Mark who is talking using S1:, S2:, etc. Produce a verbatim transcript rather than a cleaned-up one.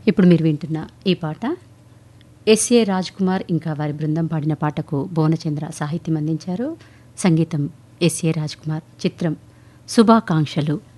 S1: ఇప్పుడు మీరు వింటున్న ఈ పాట ఎస్ఏ రాజ్ కుమార్ ఇంకా వారి బృందం పాడిన పాటకు భువనచంద్ర సాహిత్యం అందించారు. సంగీతం ఎస్ఏ రాజ్ కుమార్. చిత్రం శుభాకాంక్షలు.